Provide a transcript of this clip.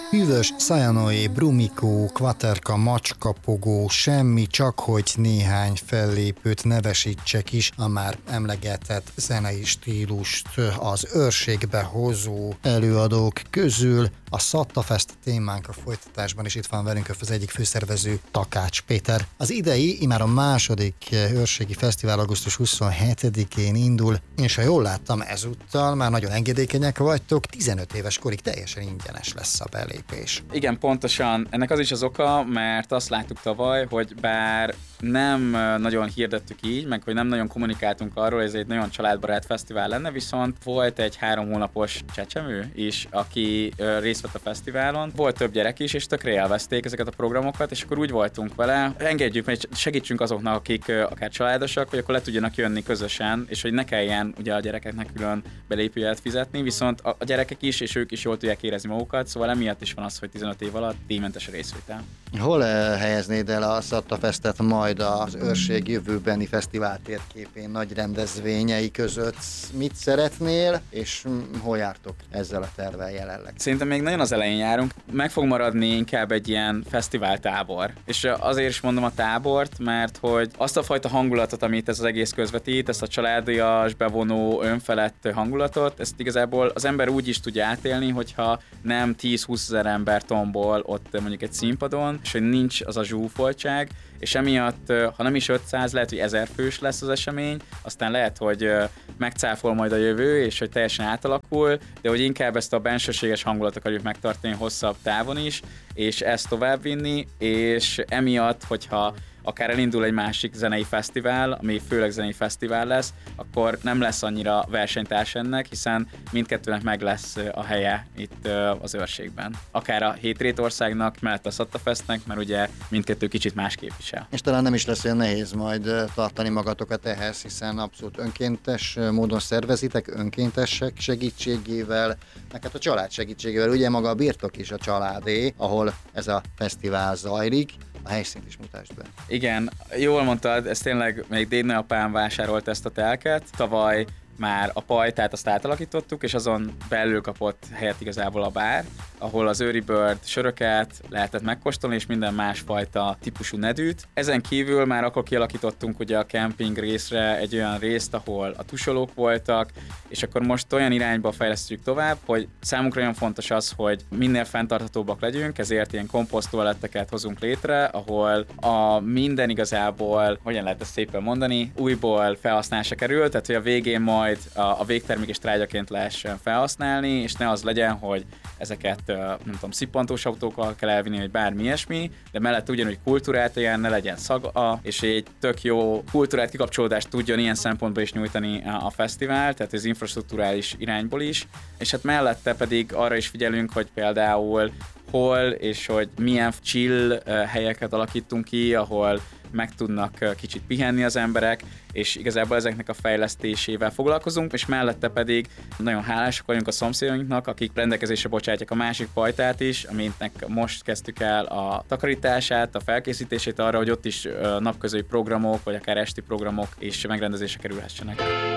Hűvös, Szajanoé, Brumikó, Kvaterka, Macskapogó, semmi, csak hogy néhány fellépőt nevesítsek is, a már emlegetett zenei stílust az őrségbe hozó előadók közül. A Szattafest témánk a folytatásban, és itt van velünk az egyik főszervező, Takács Péter. Az idei, imáron második őrségi fesztivál augusztus 27-én indul, és ha jól láttam, ezúttal már nagyon engedékenyek vagytok, 15 éves korig teljesen ingyenes lesz a belépés. Igen, pontosan. Ennek az is az oka, mert azt láttuk tavaly, hogy bár nem nagyon hirdettük így, meg hogy nem nagyon kommunikáltunk arról, hogy ez egy nagyon családbarát fesztivál lenne, viszont volt egy 3 hónapos csecsemő is, aki részt vett a fesztiválon. Volt több gyerek is, és tökre élvezték ezeket a programokat, és akkor úgy voltunk vele, engedjük meg, segítsünk azoknak, akik akár családosak, hogy akkor le tudjanak jönni közösen, és hogy ne kelljen ugye a gyerekeknek külön belépőjelet fizetni, viszont a gyerekek is, és ők is jól tudják érezni magukat, szóval emiatt is van az, hogy 15 év alatt díjmentes a részvétel. Hol helyeznéd el a Szattafestet majd az őrség jövőbeni fesztivál térképén, nagy rendezvényei között? Mit szeretnél, és hol jártok ezzel a tervvel jelenleg? Szerintem még nagyon az elején járunk. Meg fog maradni inkább egy ilyen fesztiváltábor. És azért is mondom a tábort, mert hogy azt a fajta hangulatot, amit ez az egész közvetít, ezt a családias, bevonó, önfelett hangulatot, ezt igazából az ember úgy is tudja átélni, hogyha nem 10-20 ezer ember tombol ott mondjuk egy színpadon, és hogy nincs az a zsúfoltság, és emiatt, ha nem is 500, lehet, hogy 1000 fős lesz az esemény, aztán lehet, hogy megcáfol majd a jövő, és hogy teljesen átalakul, de hogy inkább ezt a bensőséges hangulatot akarjuk megtartani hosszabb távon is, és ezt továbbvinni, és emiatt, hogyha akár elindul egy másik zenei fesztivál, ami főleg zenei fesztivál lesz, akkor nem lesz annyira versenytárs ennek, hiszen mindkettőnek meg lesz a helye itt az őrségben. Akár a Hétrétországnak, mellett a Szattafestnek, mert ugye mindkettő kicsit más képvisel. És talán nem is lesz olyan nehéz majd tartani magatokat ehhez, hiszen abszolút önkéntes módon szervezitek, önkéntesek segítségével, meg hát a család segítségével, ugye maga a birtok is a családé, ahol ez a fesztivál zajlik. A helyszínt is mutasd be. Igen, jól mondtad, ez tényleg még dédnagyapám vásárolt ezt a telket. Tavaly már a pajtát azt átalakítottuk, és azon belül kapott helyet igazából a bár, ahol az Early Bird söröket lehetett megkóstolni, és minden másfajta típusú nedűt. Ezen kívül már akkor kialakítottunk ugye a kemping részre egy olyan részt, ahol a tusolók voltak, és akkor most olyan irányba fejlesztjük tovább, hogy számunkra nagyon fontos az, hogy minél fenntarthatóbbak legyünk, ezért ilyen komposzttoaletteket hozunk létre, ahol a minden igazából, hogyan lehet ezt szépen mondani, újból felhasználásra kerül, tehát hogy a végén majd a végtermékes trágyaként lehessen felhasználni, és ne az legyen, hogy ezeket nem tudom, szippantós autókkal kell elvinni, vagy bármi ilyesmi, de mellett ugyanúgy kultúrát ilyen, ne legyen szaga, és egy tök jó kultúrát, kikapcsolódást tudjon ilyen szempontból is nyújtani a fesztivál, tehát az infrastrukturális irányból is, és hát mellette pedig arra is figyelünk, hogy például hol és hogy milyen chill helyeket alakítunk ki, ahol meg tudnak kicsit pihenni az emberek, és igazából ezeknek a fejlesztésével foglalkozunk, és mellette pedig nagyon hálásak vagyunk a szomszédainknak, akik rendelkezésre bocsátják a másik pajtát is, aminek most kezdtük el a takarítását, a felkészítését arra, hogy ott is napközeli programok, vagy akár esti programok is megrendezésre kerülhessenek.